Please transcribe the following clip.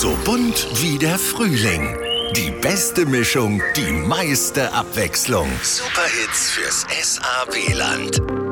So bunt wie der Frühling. Die beste Mischung, die meiste Abwechslung. Superhits fürs SAW-Land.